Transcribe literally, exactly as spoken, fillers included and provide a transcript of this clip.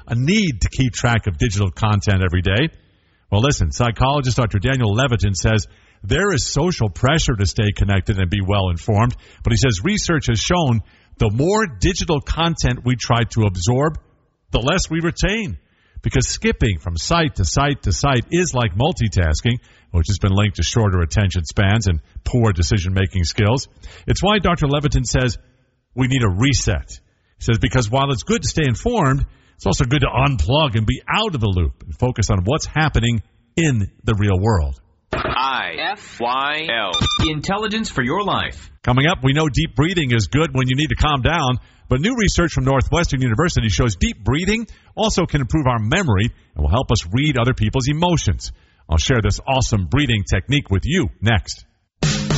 a need to keep track of digital content every day? Well, listen, psychologist Doctor Daniel Levitin says there is social pressure to stay connected and be well informed, but he says research has shown the more digital content we try to absorb, the less we retain. Because skipping from site to site to site is like multitasking, which has been linked to shorter attention spans and poor decision-making skills. It's why Doctor Levitin says we need a reset. He says because while it's good to stay informed, it's also good to unplug and be out of the loop and focus on what's happening in the real world. I F Y L. Intelligence for your life. Coming up, we know deep breathing is good when you need to calm down, but new research from Northwestern University shows deep breathing also can improve our memory and will help us read other people's emotions. I'll share this awesome breathing technique with you next.